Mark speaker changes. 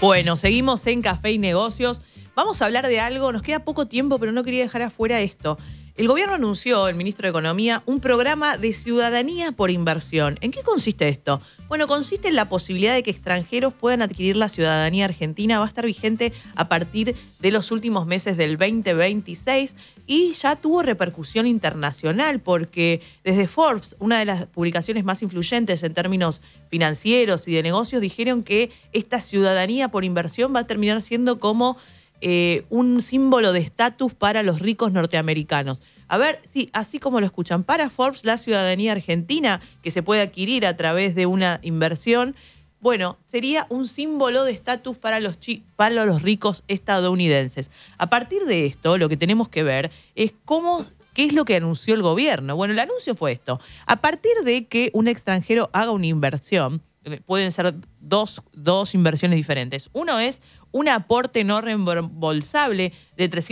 Speaker 1: Bueno, seguimos en Café y Negocios. Vamos a hablar de algo, nos queda poco tiempo, pero no quería dejar afuera esto. El gobierno anunció, el ministro de Economía, un programa de ciudadanía por inversión. ¿En qué consiste esto? Bueno, consiste en la posibilidad de que extranjeros puedan adquirir la ciudadanía argentina. Va a estar vigente a partir de los últimos meses del 2026 y ya tuvo repercusión internacional porque desde Forbes, una de las publicaciones más influyentes en términos financieros y de negocios, dijeron que esta ciudadanía por inversión va a terminar siendo como un símbolo de estatus para los ricos norteamericanos. A ver, sí, así como lo escuchan, para Forbes, la ciudadanía argentina que se puede adquirir a través de una inversión, bueno, sería un símbolo de estatus para los ricos estadounidenses. A partir de esto, lo que tenemos que ver es qué es lo que anunció el gobierno. Bueno, el anuncio fue esto. A partir de que un extranjero haga una inversión, pueden ser dos inversiones diferentes. Uno es un aporte no reembolsable de